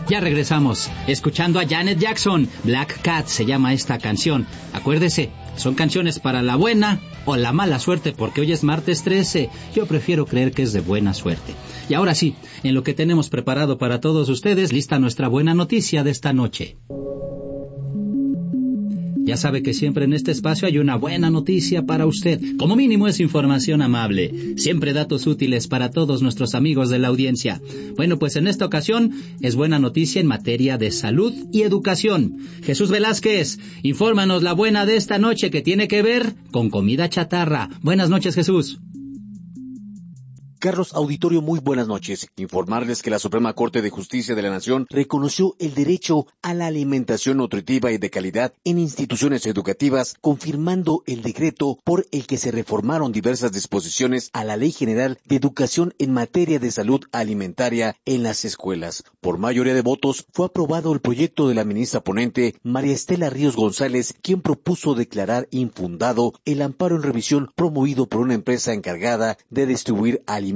Ya regresamos, escuchando a Janet Jackson. Black Cat se llama esta canción. Acuérdese, son canciones para la buena o la mala suerte, porque hoy es martes 13. Yo prefiero creer que es de buena suerte. Y ahora sí, en lo que tenemos preparado para todos ustedes, lista nuestra buena noticia de esta noche. Ya sabe que siempre en este espacio hay una buena noticia para usted. Como mínimo es información amable. Siempre datos útiles para todos nuestros amigos de la audiencia. Bueno, pues en esta ocasión es buena noticia en materia de salud y educación. Jesús Velázquez, infórmanos la buena de esta noche que tiene que ver con comida chatarra. Buenas noches, Jesús. Carlos, auditorio, muy buenas noches. Informarles que la Suprema Corte de Justicia de la Nación reconoció el derecho a la alimentación nutritiva y de calidad en instituciones educativas, confirmando el decreto por el que se reformaron diversas disposiciones a la Ley General de Educación en materia de salud alimentaria en las escuelas. Por mayoría de votos, fue aprobado el proyecto de la ministra ponente, María Estela Ríos González, quien propuso declarar infundado el amparo en revisión promovido por una empresa encargada de distribuir alimentos